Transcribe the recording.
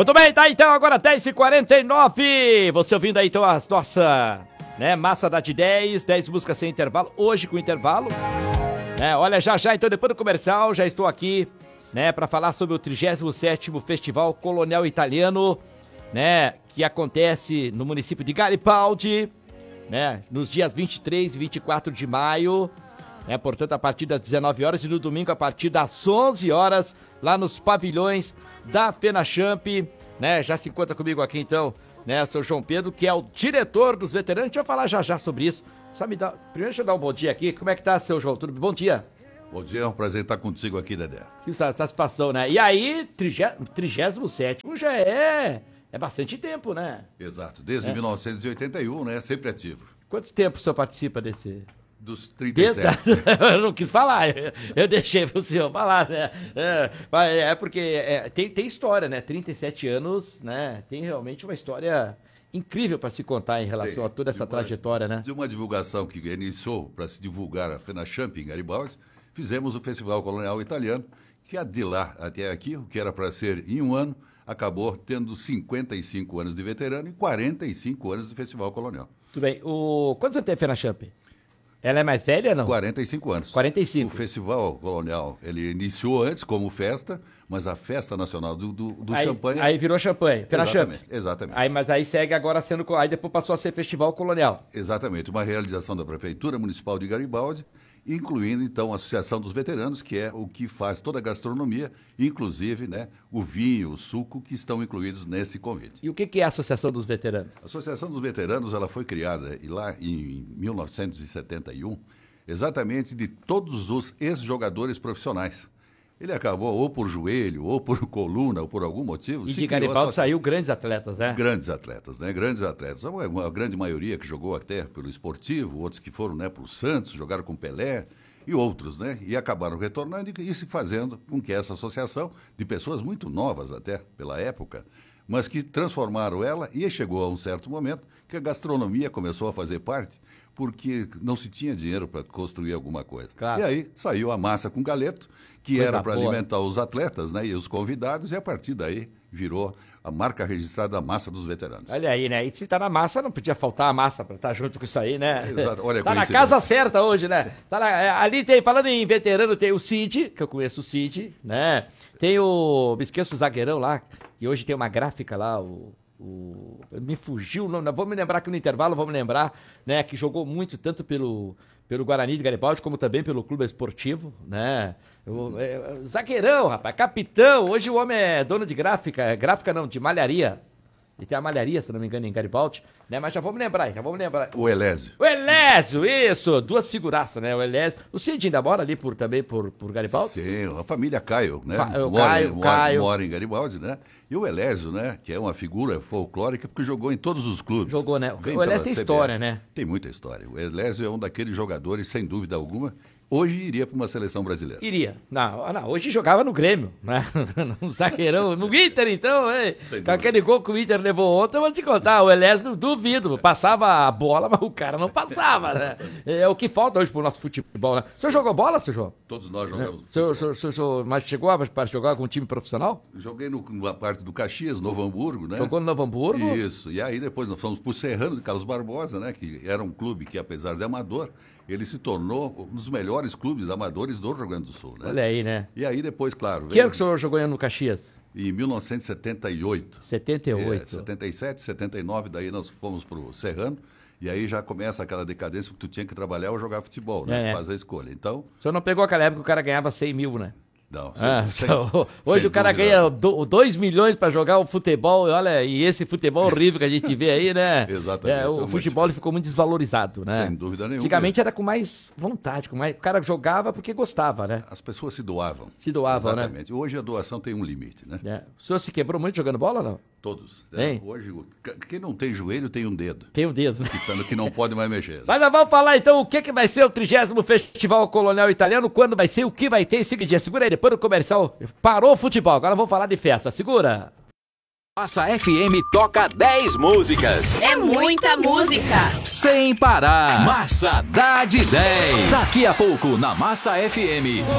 Muito bem, tá então agora 10h49. Você ouvindo aí então as nossa, massa da de 10 músicas sem intervalo, hoje com intervalo. Olha, já então depois do comercial já estou aqui, para falar sobre o 37º Festival Colonial Italiano, que acontece no município de Garibaldi, nos dias 23 e 24 de maio, portanto a partir das 19 horas e no domingo a partir das 11 horas, lá nos pavilhões da FenaChamp, já se encontra comigo aqui então, seu João Pedro, que é o diretor dos veteranos. A gente vai falar já sobre isso. Só me dá, primeiro deixa eu dar um bom dia aqui. Como é que tá, seu João? Tudo bem? Bom dia. Bom dia, é um prazer estar contigo aqui, Dedé. Que satisfação, E aí, 37º já é bastante tempo, Exato, desde 1981, sempre ativo. Quanto tempo o senhor participa desse... Dos 37. Eu não quis falar, eu deixei pro senhor falar, porque tem história, 37 anos, tem realmente uma história incrível para se contar em relação a toda essa trajetória, De uma divulgação que iniciou para se divulgar a FenaChamp em Garibaldi, fizemos o Festival Colonial Italiano, que de lá até aqui, o que era para ser em um ano, acabou tendo 55 anos de veterano e 45 anos de Festival Colonial. Tudo bem. Quantos anos tem a FenaChamp? Ela é mais velha, não? 45 anos. 45. O Festival Colonial, ele iniciou antes como festa, mas a festa nacional do champanhe... Aí virou champanhe, FenaChamp. Exatamente. Mas aí segue agora sendo... Aí depois passou a ser Festival Colonial. Exatamente, uma realização da Prefeitura Municipal de Garibaldi, incluindo, então, a Associação dos Veteranos, que é o que faz toda a gastronomia, inclusive, o vinho, o suco, que estão incluídos nesse convite. E o que é a Associação dos Veteranos? A Associação dos Veteranos, ela foi criada lá em 1971, exatamente de todos os ex-jogadores profissionais. Ele acabou ou por joelho, ou por coluna, ou por algum motivo. E de Garibaldi saiu grandes atletas, Grandes atletas, Grandes atletas. Uma grande maioria que jogou até pelo esportivo, outros que foram para o Santos, jogaram com Pelé e outros, E acabaram retornando e se fazendo com que essa associação, de pessoas muito novas até pela época, mas que transformaram ela e chegou a um certo momento que a gastronomia começou a fazer parte, porque não se tinha dinheiro para construir alguma coisa. Claro. E aí saiu a massa com galeto, que coisa era para alimentar os atletas, e os convidados, e a partir daí virou a marca registrada da massa dos veteranos. Olha aí, E se tá na massa, não podia faltar a massa para estar junto com isso aí, Exato. Olha, tá na casa certa hoje, ali tem, falando em veterano, tem o Cid, que eu conheço o Cid, Tem me esqueço o zagueirão lá, que hoje tem uma gráfica lá, me fugiu o nome, vou me lembrar aqui no intervalo, que jogou muito, tanto pelo Guarani de Garibaldi, como também pelo Clube Esportivo, zagueirão, rapaz, capitão, hoje o homem é dono de gráfica não, de malharia. E tem a malharia, se não me engano, em Garibaldi, Mas já vamos lembrar. O Elésio. O Elésio, isso! Duas figuraças, O Elésio. O Cid ainda mora ali também por Garibaldi? Sim, a família Caio, Caio. Mora em Garibaldi, E o Elésio, que é uma figura folclórica, porque jogou em todos os clubes. Jogou, O Elésio tem história, Tem muita história. O Elésio é um daqueles jogadores, sem dúvida alguma, hoje iria para uma seleção brasileira. Iria. Não, hoje jogava no Grêmio, No zagueirão, no Inter, então, com aquele gol que o Inter levou ontem, eu vou te contar, o Elésio, não duvido, passava a bola, mas o cara não passava, É o que falta hoje pro nosso futebol, O senhor jogou bola, seu João? Todos nós jogamos. O senhor mas chegou para jogar com um time profissional? Joguei na parte do Caxias, Novo Hamburgo, Jogou no Novo Hamburgo? Isso, e aí depois nós fomos pro Serrano de Carlos Barbosa, que era um clube que, apesar de amador, ele se tornou um dos melhores clubes amadores do Rio Grande do Sul, Olha aí, E aí depois, claro... Que ano que o senhor jogou no Caxias? Em 1978. 78. 77, 79, daí nós fomos pro Serrano, e aí já começa aquela decadência que tu tinha que trabalhar ou jogar futebol, Fazer a escolha. Então... O senhor não pegou aquela época que o cara ganhava 100 mil, Não, hoje o cara ganha 2 milhões para jogar o futebol, e esse futebol horrível que a gente vê aí, Exatamente. O futebol ficou muito desvalorizado, Sem dúvida nenhuma. Antigamente era com mais vontade, o cara jogava porque gostava, As pessoas se doavam. Exatamente. Hoje a doação tem um limite, O senhor se quebrou muito jogando bola, não? Todos. Hoje, quem não tem joelho tem um dedo. Tem um dedo. Que não pode mais mexer. Mas nós vamos falar então o que vai ser o 30º Festival Colonial Italiano, quando vai ser, o que vai ter em seguida. Segura aí, depois do comercial, parou o futebol, agora vamos falar de festa, segura. Massa FM toca 10 músicas. É muita música. Sem parar. Massa dá de 10. Daqui a pouco na Massa FM,